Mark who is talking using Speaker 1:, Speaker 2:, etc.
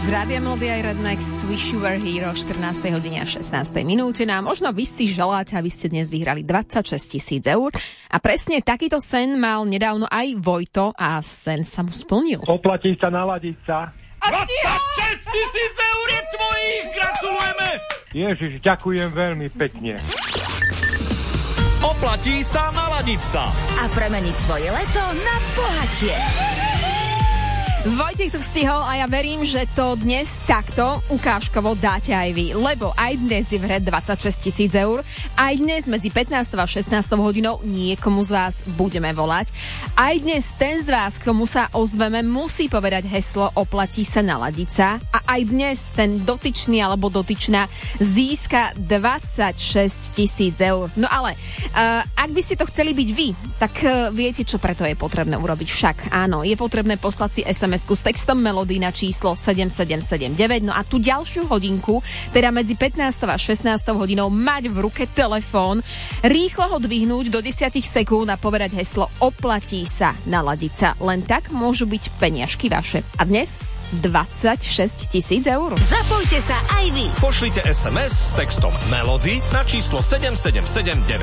Speaker 1: Rádia Melody aj Rednex, Wish You Were Here o 14. hodine a 16. minúte. Nám možno vy si želáte, aby ste dnes vyhrali 26 000 eur. A presne takýto sen mal nedávno aj Vojto a sen sa mu splnil.
Speaker 2: Oplatí sa, naladiť sa.
Speaker 3: 26 000 eur je tvojich! Gratulujeme!
Speaker 2: Ježiš, ďakujem veľmi pekne.
Speaker 3: Oplatí sa naladiť sa.
Speaker 4: A premeniť svoje leto na bohatie.
Speaker 1: Vojtech to stihol a ja verím, že to dnes takto ukážkovo dáte aj vy, lebo aj dnes je v hre 26 000 eur, aj dnes medzi 15. a 16. hodinou niekomu z vás budeme volať. Aj dnes ten z vás, komu sa ozveme, musí povedať heslo oplatí sa naladiť sa a aj dnes ten dotyčný alebo dotyčná získa 26 000 eur. No ale ak by ste to chceli byť vy, tak viete, čo preto je potrebné urobiť. Však áno, je potrebné poslať si SMS-ku s textom Melody na číslo 7779. No a tú ďalšiu hodinku, teda medzi 15. a 16. hodinou, mať v ruke telefón, rýchlo ho dvihnúť do 10 sekúnd a povedať heslo oplatí sa naladiť sa. Len tak môžu byť peniažky vaše. A dnes 26 000 eur.
Speaker 4: Zapojte sa aj vy.
Speaker 3: Pošlite SMS s textom Melody na číslo 7779.